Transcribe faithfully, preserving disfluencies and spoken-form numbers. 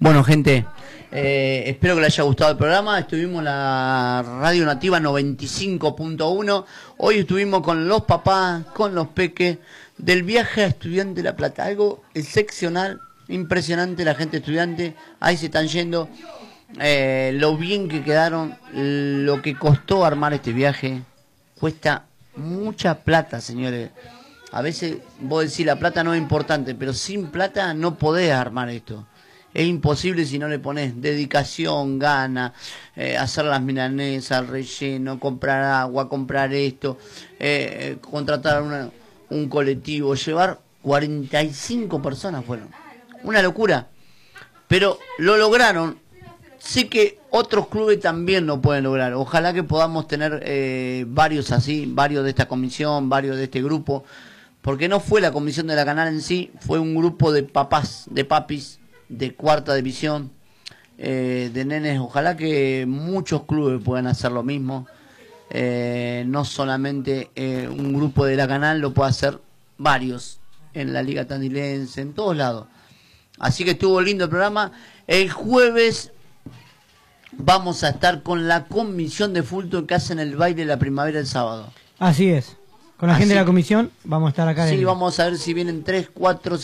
Bueno, gente, eh, espero que les haya gustado el programa. Estuvimos en la Radio Nativa noventa y cinco punto uno. Hoy estuvimos con los papás, con los peques, del viaje a Estudiante de La Plata. Algo excepcional, impresionante, la gente estudiante. Ahí se están yendo. Eh, lo bien que quedaron, lo que costó armar este viaje. Cuesta mucha plata, señores. A veces vos decís la plata no es importante, pero sin plata no podés armar esto. Es imposible si no le pones dedicación, gana, eh, hacer las milanesas, el relleno, comprar agua, comprar esto, eh, contratar una, un colectivo, llevar cuarenta y cinco personas fueron. Una locura. Pero lo lograron. Sé que otros clubes también lo pueden lograr. Ojalá que podamos tener eh, varios así, varios de esta comisión, varios de este grupo. Porque no fue la comisión de la canal en sí, fue un grupo de papás, de papis, de cuarta división, eh, de nenes. Ojalá que muchos clubes puedan hacer lo mismo. Eh, no solamente eh, un grupo de la canal, lo puede hacer varios en la Liga Tandilense, en todos lados. Así que estuvo lindo el programa. El jueves vamos a estar con la comisión de Fulton que hacen el baile de la primavera el sábado. Así es. Con la Así gente de la comisión vamos a estar acá. Sí, en... vamos a ver si vienen tres, cuatro...